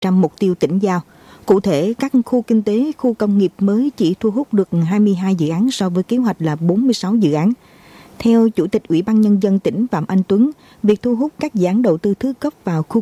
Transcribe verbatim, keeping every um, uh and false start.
trăm mục tiêu tỉnh giao. Cụ thể, các khu kinh tế, khu công nghiệp mới chỉ thu hút được hai mươi hai dự án so với kế hoạch là bốn mươi sáu dự án. Theo Chủ tịch Ủy ban Nhân dân tỉnh Phạm Anh Tuấn, việc thu hút các dự án đầu tư thứ cấp vào khu